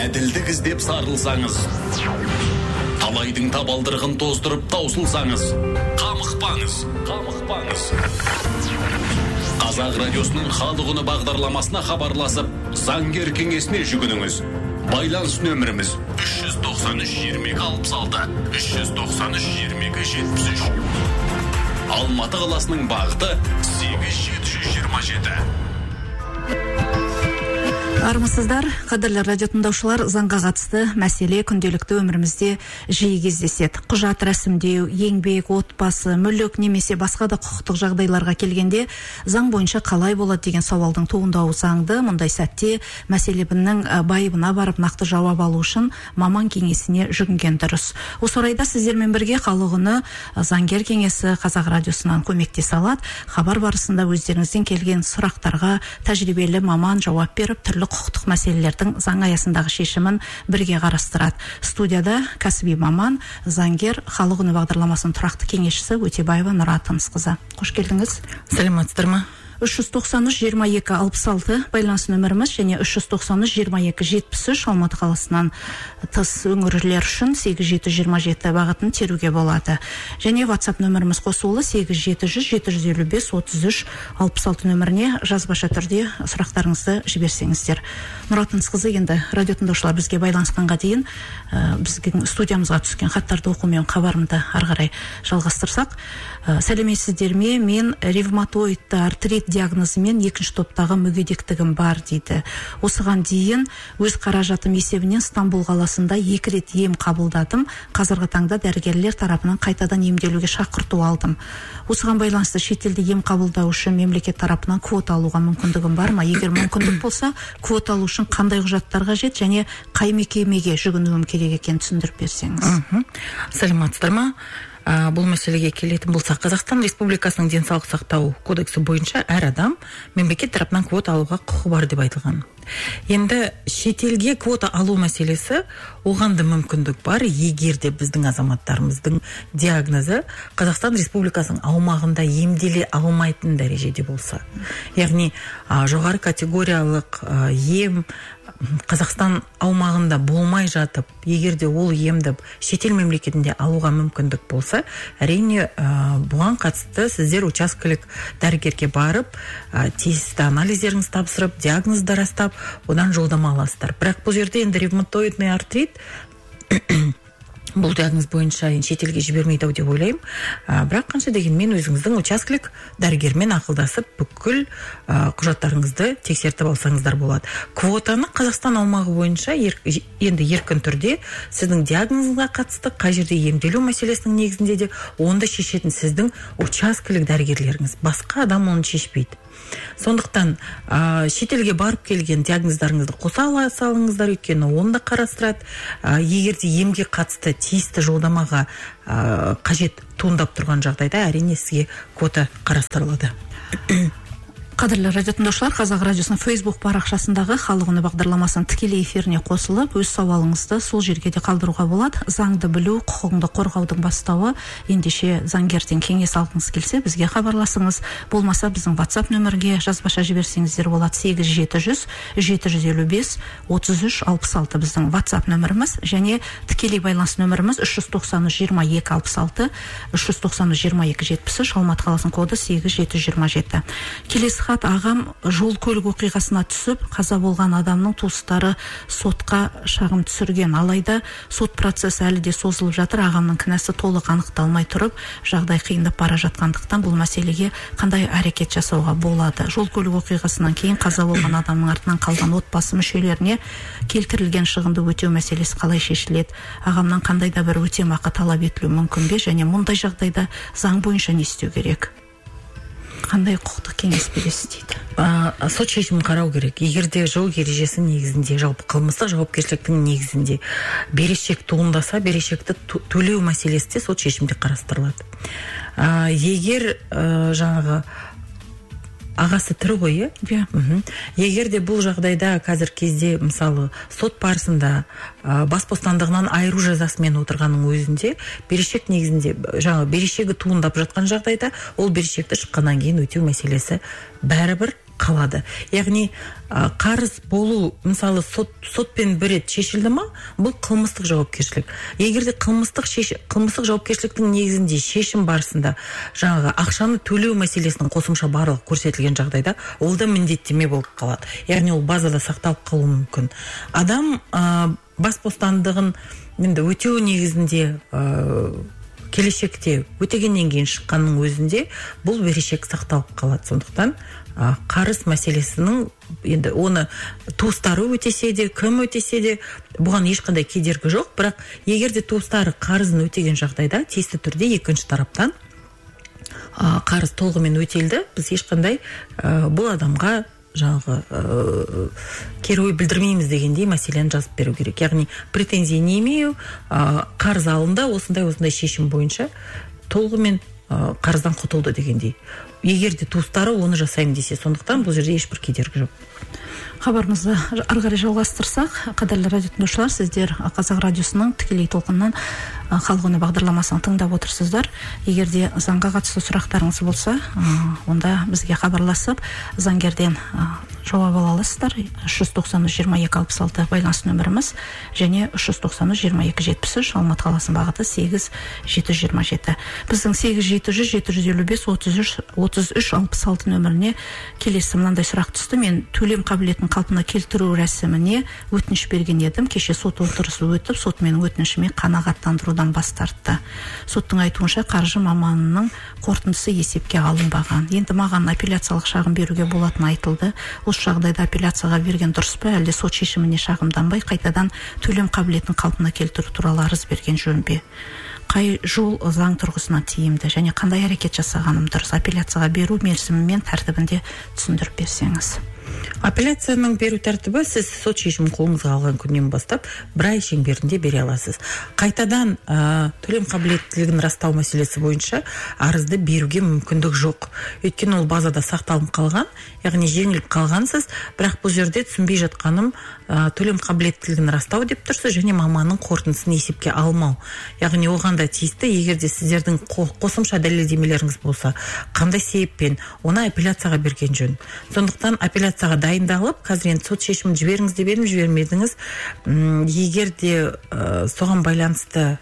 әділдік іздеп сарылсаңыз, талайдың табалдырығын тоздырып таусылсаңыз, қамықпаңыз. Қазақ радиосының халық үні бағдарламасына хабарласып, заңгер кеңесіне жүгініңіз. Байланыс нөміріміз 393-22-66, 393-22-73. Алматы қаласының бағыты 8727. Армысыздар, қадірлі радио тыңдаушылар, заңға қатысты мәселе күнделікті өмірімізде жиі кездеседі. Құжат рәсімдеу, еңбек, отбасы, мүлік немесе басқа да құқықтық жағдайларға келгенде заң бойынша қалай болады деген сауалдың туындауы заңды. Мұндай сәтте мәселенің байыбына барып нақты жауап алу үшін маман кеңесіне жүгінген дұрыс. Осы орайда сіздермен бірге халық үні заңгер кеңесі Қазақ радиосынан көмектесе алады. Хабар барысында өздеріңізден келген сұрақтарға тәжірибелі маман жауап беріп, түрлі құқықтық мәселелердің заң аясындағы шешімін бірге қарастырады. Студияда кәсіби маман, заңгер, халық үні бағдарламасының тұрақты кеңесшісі Өтебаева Нұра Тынысқызы. Қош келдіңіз. Сәлеметсіздер ме? 393-22-66 байланыс нөміріміз және 393-22-73 Алматы қаласынан тыс өңірлер үшін 8727 бағытын теруге болады. Және WhatsApp нөміріміз қосулы 8700-755-33-66 нөміріне жазбаша түрде сұрақтарыңызды жіберсеңіздер. Нұра Тынысқызы, енді радио тыңдаушылар бізге байланысқанға дейін біздің студиямызға түскен хаттарды оқумен хабарымды ары қарай жалғастырсақ. Сәлеметсіздер ме? Мен ревматоидты артрит диагнозымен екінші топтағы мүгедектігім бар дейді. Осыған дейін өз қаражатым есебінен Стамбул қаласында 2 рет ем қабылдадым. Қазіргі таңда дәрігерлер тарапынан қайтадан емделуге шақырту алдым. Осыған байланысты шетелде ем қабылдау үшін мемлекет тарапынан квота алуға мүмкіндігім бар ма? Егер мүмкіндік болса, квота алу үшін қандай құжаттар қажет және қай мекемеге жүгінуім керек екенін түсіндіріп берсеңіз. Сәлеметсіздер ме? Бұл мәселеге келетін болсақ, Қазақстан Республикасының денсаулық сақтау кодексі бойынша әр адам мемлекет тарапынан квота алуға құқы бар деп айтылған. Енді шетелге квота алу мәселесі, оған да мүмкіндік бар, егер де біздің азаматтарымыздың диагнозы Қазақстан Республикасының аумағында емделе алмайтын дәрежеде болса. Яғни жоғары категориялық ем Қазақстан аумағында болмай жатып, егер де ол емді шетел мемлекетінде алуға мүмкіндік болса, әрине бұған қатысты сіздер учаскелік дәрігерге барып, тиісті анализдеріңіз тапсырып, диагнозды растап, одан жолдама аласыздар. Бірақ бұл жерде енді ревматоидный артрит бұл диагноз бойынша шетелге жібермейді деп ойлаймын. Бірақ қанша дегенмен өзіңіздің учаскелік дәрігермен ақылдасып, бүкіл құжаттарыңызды тексертіп алсаңыздар болады. Квотаны Қазақстан аумағы бойынша енді еркін түрде сіздің диагнозыңызға қатысты қай жерде емделу мәселесінің негізінде де онда шешетін сіздің учаскелік дәрігерлеріңіз. Басқа адам оны шешпейді. Сондықтан шетелге барып келген диагноздарыңызды қоса ала салыңыздар, өйткені оны да қарастырады. Егер де емге қатысты тиісті жолдамаға қажет туындап тұрған жағдайда әрине сізге квота қарастырылады. Қадірлі радио тыңдаушылар, Қазақ радиосының Facebook парақшасындағы халық үні бағдарламасының тікелей эфиріне қосылып, өз сауалыңызды сол жерге де қалдыруға болады. Заңды білу, құқығыңды қорғаудың бастауы. Ендеше заңгерден кеңес алғыңыз келсе, бізге хабарласыңыз. Болмаса біздің WhatsApp нөмірге жазбаша жіберсеңіздер болады. 8700-755-33-66 біздің WhatsApp нөміріміз, және тікелей байланыс нөміріміз 393-22-66, 393-22-73, Алматы қаласының коды 8727. Келесі хат: ағам жол көлік оқиғасына түсіп, қаза болған адамның туыстары сотқа шағым түсірген. Алайда сот процесі әлі де созылып жатыр. Ағамның кінәсі толық анықталмай тұрып, жағдай қиындап бара жатқандықтан бұл мәселеге қандай әрекет жасауға болады? Жол көлік оқиғасынан кейін қаза болған адамның артынан қалған отбасы мүшелеріне келтірілген шығынды өтеу мәселесі қалай шешіледі? Ағамнан қандай да бір өтемақы талап етілуі мүмкін бе? Және мұндай жағдайда заң бойынша не істеу керек? Қандай құқықтық кеңес бересіз дейді? Сот шешімін қарау керек. Егер де жол ережесі негізінде, жалпы қылмыстық жауапкершіліктің негізінде берешек туындаса, берешекті төлеу мәселесі де сот шешімде қарастырылады. Егер жаңағы ағасы тірі ғой, егер де бұл жағдайда қазір кезде мысалы сот барысында бас бостандығынан айыру жазасымен отырғанның өзінде берешек негізінде жаңағы берешегі туындап жатқан жағдайда ол берешекті шыққаннан кейін өтеу мәселесі бәрібір қалады. Яғни қарыз болу, мысалы сотпен бір рет шешілді ма, бұл қылмыстық жауапкершілік. Егер де қылмыстық жауапкершіліктің негізінде шешім барысында жаңағы ақшаны төлеу мәселесінің қосымша барлығы көрсетілген жағдайда, ол да міндеттеме болып қалады. Яғни ол базада сақталып қалуы мүмкін. Адам бас бостандығын енді өтеу негізінде келешекте өтегеннен кейін шыққанның өзінде бұл берешек сақталып қалады. Сондықтан қарыз мәселесінің енді оны туыстары өтесе де, кім өтесе де бұған ешқандай кедергі жоқ. Бірақ егер де туыстары қарызын өтеген жағдайда тиісті түрде екінші тараптан қарыз толығымен өтелді, біз ешқандай бұл адамға жаңағы кері ой білдірмейміз дегендей мәселені жазып беру керек. Яғни претензия не имею, қарыз алынды, осындай шешім бойынша толығымен қарыздан құтылды дегендей. Егер де туыстары оны жасаймын десе, сондықтан бұл жерде ешбір кедергі жоқ. Хабарымызды ары қарай жалғастырсақ, қадірлі радио тыңдаушылар, сіздер Қазақ радиосының тікелей толқыннан халық үні бағдарламасын тыңдап отырсыздар. Егер де заңға қатысты сұрақтарыңыз болса, онда бізге хабарласып, заңгерден жауап ала аласыздар. 390-22-66 байланыс нөміріміз және 390-22-73 Алматы қаласының бағыты 8-727. Біздің 8-700-755-33-66 нөміріне келесі мынандай сұрақ түсті. Мен төлем қабілетін қалпына келтіру рәсіміне өтініш берген едім. Кеше сот отырысы өтіп, сот менің өтінішіме қанағаттандырудан бас тартты. Соттың айтуынша қаржы маманының қорытындысы есепке алынбаған. Енді маған апелляциялық шағым беруге болатын айтылды. Осы жағдайда апелляцияға берген дұрыс па, әлде сот шешіміне шағымданбай қайтадан төлем қабілетін қалпына келтіру туралы арыз берген жөн бе? Қай жол заң тұрғысынан тиімді және қандай әрекет жасағаным дұрыс? Апелляцияға беру мерзімі мен тәртібінде түсіндіріп берсеңіз. Апелляцияның беру тәртібі, сіз сот шешімін қолыңызға алған күннен бастап бір ай шеңберінде бере аласыз. Қайтадан төлем қабілеттілігін растау мәселесі бойынша арызды беруге мүмкіндік жоқ. Өйткені ол базада сақталып қалған, яғни жеңіліп қалғансыз, бірақ бұл жерде түсінбей жатқаным төлем қабілеттілігін растау деп тұрсыз және маманның қорытындысын есепке алмау. Яғни оған да тиісті, егер де сіздердің қосымша дәлелдемелеріңіз болса, қандай себеппен оны апелляцияға берген жөн. Сондықтан апелляцияға дайындалып, қазір енді сот шешімін жіберіңіз деп едім, жібермедіңіз. Егер де соған байланысты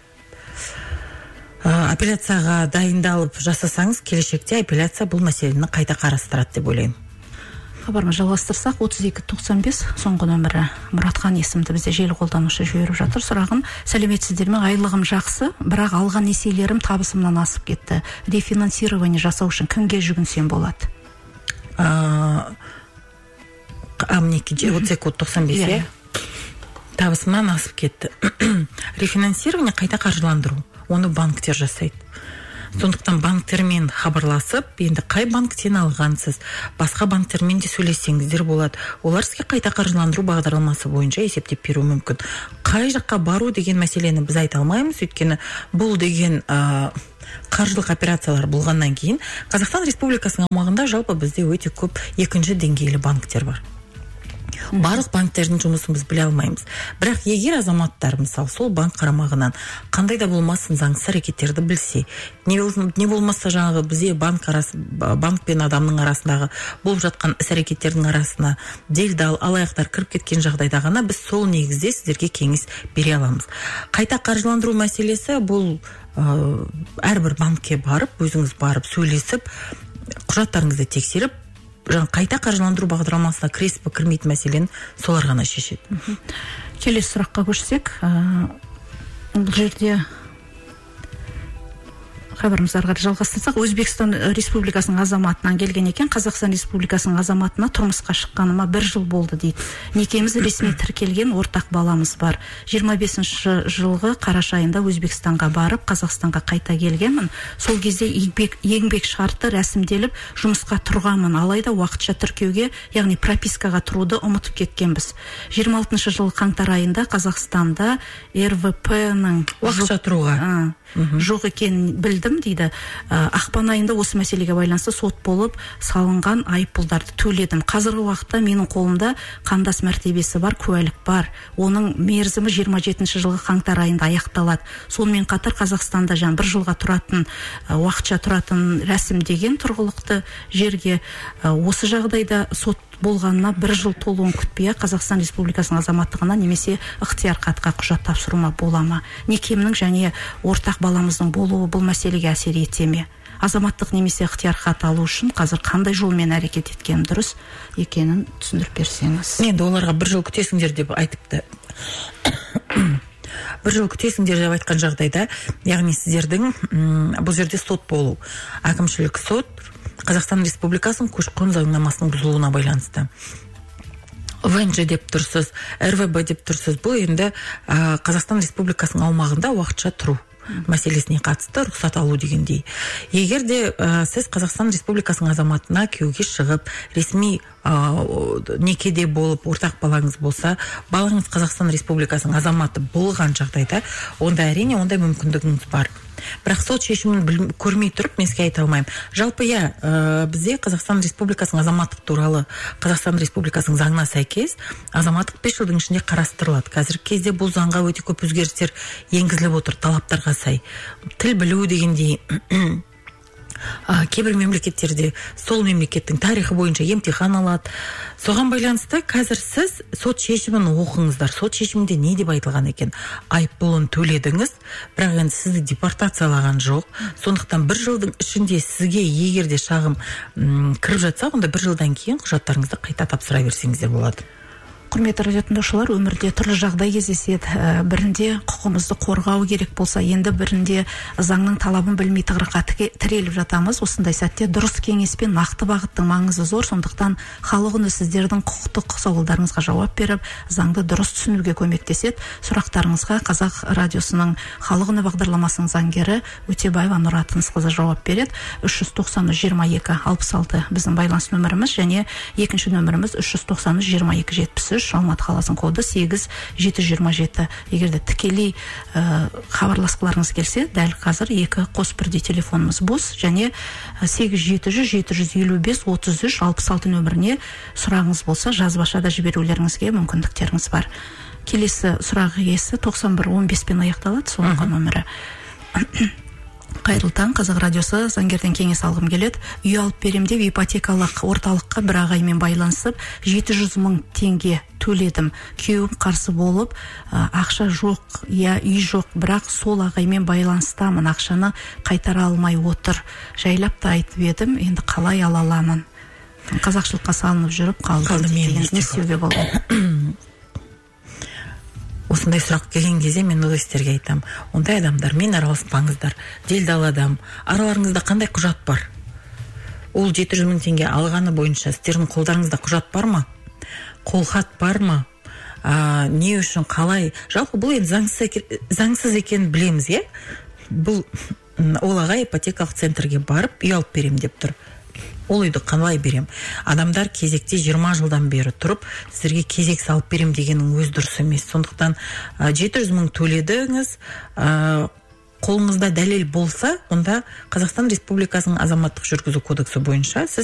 апелляцияға дайындалып жасасаңыз, келешекте апелляция бұл мәселені қайта қарастырады деп ойлаймын. Хабарымыз жалғастырсақ, 3295 соңғы нөмірі Мұратхан есімді бізде желі қолданушы жіберіп жатыр. Сұрағын: сәлеметсіздер ме? Айлығым жақсы, бірақ алған несиелерім табысымнан асып кетті. Рефинансирование жасау үшін кімге жүгінсем болады? Мінекей 95 табысымнан асып кетті. Рефинансирование қайта қаржыландыру, оны банктер жасайды. Сондықтан банктермен хабарласып, енді қай банктен алғансыз, басқа банктермен де сөйлессеңіздер болады. Олар сізге қайта қаржыландыру бағдарламасы бойынша есептеп беру мүмкін. Қай жаққа бару деген мәселені біз айта алмаймыз, өйткені бұл деген қаржылық операциялар болғаннан кейін Қазақстан Республикасының аумағында жалпы бізде өте көп екінші деңгейлі банктер бар. Барлық банктердің жұмысын біз біле алмаймыз. Бірақ егер азаматтар, мысалы, сол банк қарамағынан қандай да болмасын заңсыз әрекеттерді білсе, не болмаса жаңағы бізде банк пен адамның арасындағы болып жатқан іс-әрекеттердің арасына делдал алаяқтар кіріп кеткен жағдайда ғана біз сол негізде сіздерге кеңес бере аламыз. Қайта қаржыландыру мәселесі бұл әрбір банкке барып, өзіңіз барып сөйлесіп, құжаттарыңызды тексеріп, қайта қаржыландыру бағдарламасына кіресіп кірмейтін мәселені солар ғана шешеді. Келесі сұраққа көшсек, бұл жерде хабарымызды ары қарай жалғастырсақ, Өзбекстан Республикасының азаматынан келген екен. Қазақстан Республикасының азаматына тұрмысқа шыққаныма 1 жыл болды дейді. Некеміз ресми тіркелген, ортақ баламыз бар. 25 жылғы қараша айында Өзбекстанға барып, Қазақстанға қайта келгенмін. Сол кезде еңбек шарты рәсімделіп, жұмысқа тұрғанмын. Алайда уақытша тіркеуге, яғни пропискаға тұруды ұмытып кеткенбіз. 26 жылғы қаңтар айында Қазақстанда РВП-ның уақытша тұруға жоқ екенін білдім дейді. Ақпан айында осы мәселеге байланысты сот болып салынған айыппұлдарды төледім. Қазіргі уақытта менің қолымда қандас мәртебесі бар куәлік бар. Оның мерзімі 27 жылғы қаңтар айында аяқталады. Сонымен қатар Қазақстанда бір жылға тұратын, уақытша тұратын рәсім деген тұрғылықты жерге осы жағдайда сот болғанына 1 жыл толуын күтпей Қазақстан Республикасының азаматтығына немесе ықтияр хатқа құжат тапсыруыма бола ма? Некемнің және ортақ баламыздың болуы бұл мәселеге әсер ете ме? Азаматтық немесе ықтияр хат алу үшін қазір қандай жолмен әрекет еткенім дұрыс екенін түсіндіріп берсеңіз. Енді оларға 1 жыл күтесіңдер деп айтыпты. 1 жыл күтесіңдер деп айтқан жағдайда, яғни сіздердің бұл жерде сот болу, әкімшілік сот Қазақстан Республикасының көші-қон заңнамасының бұзылуына байланысты. ВНЖ деп тұрсыз, РВБ деп тұрсыз. Бұл енді Қазақстан Республикасының аумағында уақытша тұру мәселесіне қатысты рұқсат алу дегендей. Егер де сіз Қазақстан Республикасының азаматына күйеуге шығып, ресми некеде болып, ортақ балаңыз болса, балаңыз Қазақстан Республикасының азаматы болған жағдайда, онда әрине ондай мүмкіндігіңіз бар. Бірақ сот шешімін көрмей тұрып, мен сізге айта алмаймын. Жалпы бізде Қазақстан Республикасының азаматтық туралы Қазақстан Республикасының заңына сәйкес азаматтық 5 жылдың ішінде қарастырылады. Қазіргі кезде бұл заңға өте көп өзгерістер енгізіліп отыр, талаптарға сай. Тіл білу дегендей кейбір мемлекеттерде сол мемлекеттің тарихы бойынша емтихан алады. Соған байланысты қазір сіз сот шешімін оқыңыздар. Сот шешімінде не деп айтылған екен? Айыппұлын төледіңіз, бірақ енді сізді депортациялаған жоқ. Сондықтан 1 жылдың ішінде сізге егер де шағым кіріп жатса, онда 1 жылдан кейін құжаттарыңызды қайта тапсыра берсеңіздер болады. Құрметті радио тыңдаушылар, өмірде түрлі жағдай кездеседі. Бірінде құқығымызды қорғау керек болса, енді бірінде заңның талабын білмей тығырыққа тіреліп жатамыз. Осындай сәтте дұрыс кеңеспен нақты бағыттың маңызы зор. Сондықтан халық үні сіздердің құқықтық сауалдарыңызға жауап беріп, заңды дұрыс түсінуге көмектеседі. Сұрақтарыңызға Қазақ радиосының халық үні бағдарламасының заңгері Өтебаева Нұр Атынсызқызы жауап береді. 390-22-66 біздің байланыс нөміріміз, және екінші нөміріміз 390-22-73. Алматы қаласының коды 8727. Егерде тікелей хабарласқыларыңыз келсе, дәл қазір 2 қос бірдей телефонымыз бос, және 8700-755-33-66 нөміріне сұрағыңыз болса, жазбаша да жіберулеріңізге мүмкіндіктеріңіз бар. Келесі сұрақ иесі 9115 пен аяқталады, соңғы нөмірі. Қайырлы таң, Қазақ радиосы, заңгерден кеңес алғым келеді. Үй алып берем деп ипотекалық орталыққа бір ағаймен байланысып 700 000 теңге төледім. Күйеуім қарсы болып, ақша жоқ, үй жоқ, бірақ сол ағаймен байланыстамын, ақшаны қайтара алмай отыр. Жайлап та айтып едім, енді қалай ала аламын? Қазақшылыққа салынып жүріп қалды деген не істеуге болады? Осындай сұрақ келген кезде мен ол істерге айтам. Ондай адамдармен араласпаңыздар. Делдал адам. Араларыңызда қандай құжат бар? Ол 700 000 теңге алғаны бойынша сіздердің қолдарыңызда құжат бар ма? Қолхат бар ма? Не үшін, қалай? Жалпы бұл енді заңсыз екенін білеміз, е? Бұл ол ағай ипотекалық центрге барып үй алып берем деп тұр. Ол үйді қалай берем? Адамдар кезекте 20 жылдан бері тұрып, сіздерге кезек салып берем дегенің өз дұрыс емес. Сондықтан 700 000 төледіңіз, қолыңызда дәлел болса, онда Қазақстан Республикасының азаматтық жүргізу кодексі бойынша сіз